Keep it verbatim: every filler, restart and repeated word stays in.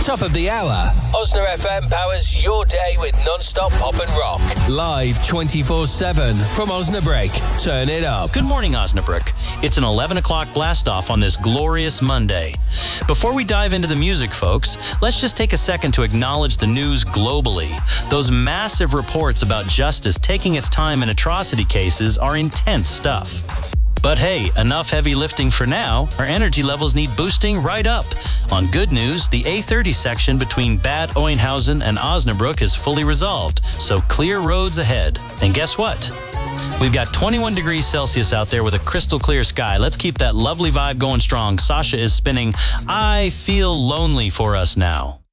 Top of the hour. Osna F M powers your day with non-stop pop and rock. Live twenty-four seven from Osnabrück. Turn it up. Good morning, Osnabrück. It's an eleven o'clock blast-off on this glorious Monday. Before we dive into the music, folks, let's just take a second to acknowledge the news globally. Those massive reports about justice taking its time in atrocity cases are intense stuff. But hey, enough heavy lifting for now. Our energy levels need boosting right up. On good news, the A thirty section between Bad Oeynhausen and Osnabrück is fully resolved, so clear roads ahead. And guess what? We've got twenty-one degrees Celsius out there with a crystal clear sky. Let's keep that lovely vibe going strong. Sasha is spinning I Feel Lonely for us now.